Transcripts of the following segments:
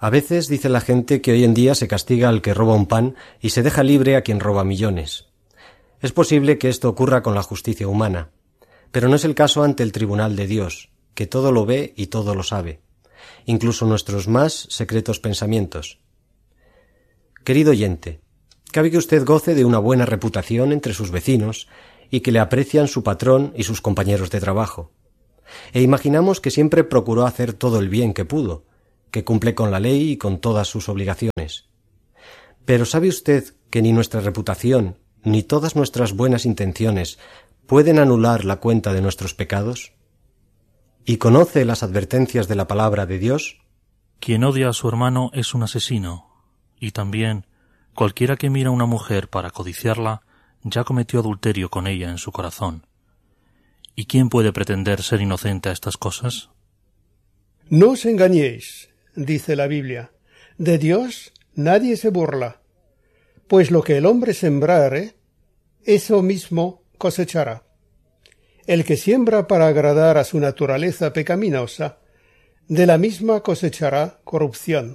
A veces dice la gente que hoy en día se castiga al que roba un pan y se deja libre a quien roba millones. Es posible que esto ocurra con la justicia humana, pero no es el caso ante el tribunal de Dios, que todo lo ve y todo lo sabe, incluso nuestros más secretos pensamientos. Querido oyente, cabe que usted goce de una buena reputación entre sus vecinos y que le aprecian su patrón y sus compañeros de trabajo. E imaginamos que siempre procuró hacer todo el bien que pudo, que cumple con la ley y con todas sus obligaciones. Pero ¿sabe usted que ni nuestra reputación ni todas nuestras buenas intenciones pueden anular la cuenta de nuestros pecados? ¿Y conoce las advertencias de la palabra de Dios? Quien odia a su hermano es un asesino, y también cualquiera que mira a una mujer para codiciarla ya cometió adulterio con ella en su corazón. ¿Y quién puede pretender ser inocente a estas cosas? No os engañéis, dice la Biblia. De Dios nadie se burla, pues lo que el hombre sembrare, eso mismo cosechará. El que siembra para agradar a su naturaleza pecaminosa, de la misma cosechará corrupción.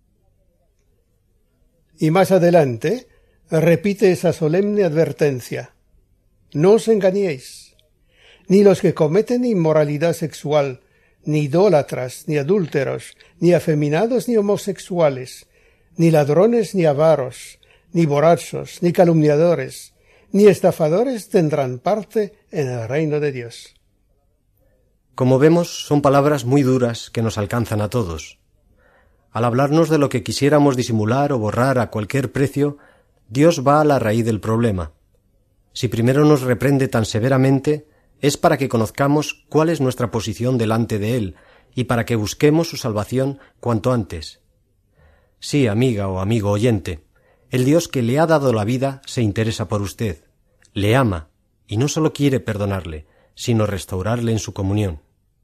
Y más adelante repite esa solemne advertencia. No os engañéis, ni los que cometen inmoralidad sexual, ni idólatras, ni adúlteros, ni afeminados, ni homosexuales, ni ladrones, ni avaros, ni borrachos, ni calumniadores, ni estafadores tendrán parte en el reino de Dios. Como vemos, son palabras muy duras que nos alcanzan a todos. Al hablarnos de lo que quisiéramos disimular o borrar a cualquier precio, Dios va a la raíz del problema. Si primero nos reprende tan severamente, es para que conozcamos cuál es nuestra posición delante de Él y para que busquemos su salvación cuanto antes. Sí, amiga o amigo oyente, el Dios que le ha dado la vida se interesa por usted, le ama y no solo quiere perdonarle, sino restaurarle en su comunión.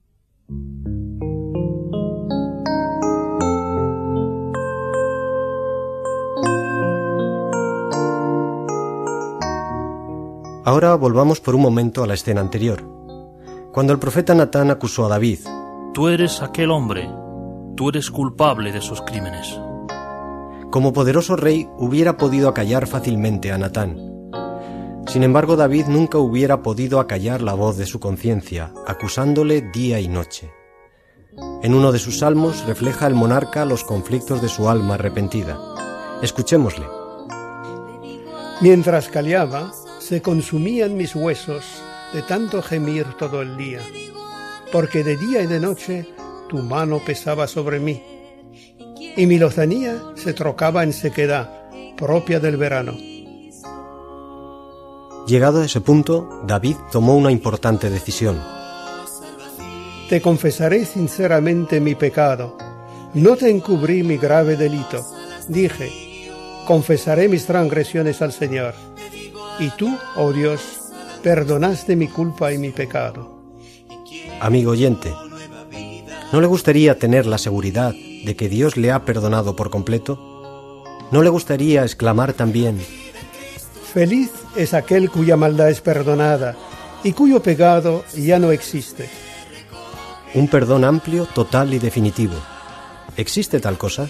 Ahora volvamos por un momento a la escena anterior. Cuando el profeta Natán acusó a David: Tú eres aquel hombre, tú eres culpable de esos crímenes. Como poderoso rey hubiera podido acallar fácilmente a Natán. Sin embargo, David nunca hubiera podido acallar la voz de su conciencia, acusándole día y noche. En uno de sus salmos refleja el monarca los conflictos de su alma arrepentida. Escuchémosle. Mientras callaba, se consumían mis huesos de tanto gemir todo el día, porque de día y de noche tu mano pesaba sobre mí, y mi lozanía se trocaba en sequedad propia del verano. Llegado a ese punto, David tomó una importante decisión. Te confesaré sinceramente mi pecado, no te encubrí mi grave delito. Dije, confesaré mis transgresiones al Señor, y tú, oh Dios, perdonaste mi culpa y mi pecado. Amigo oyente, ¿no le gustaría tener la seguridad de que Dios le ha perdonado por completo? ¿No le gustaría exclamar también: Feliz es aquel cuya maldad es perdonada y cuyo pecado ya no existe? Un perdón amplio, total y definitivo. ¿Existe tal cosa?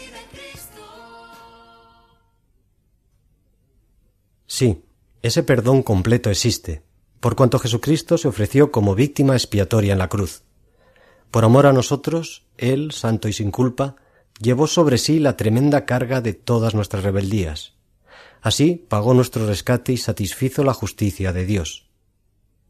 Sí, ese perdón completo existe, por cuanto Jesucristo se ofreció como víctima expiatoria en la cruz. Por amor a nosotros, Él, santo y sin culpa, llevó sobre sí la tremenda carga de todas nuestras rebeldías. Así pagó nuestro rescate y satisfizo la justicia de Dios.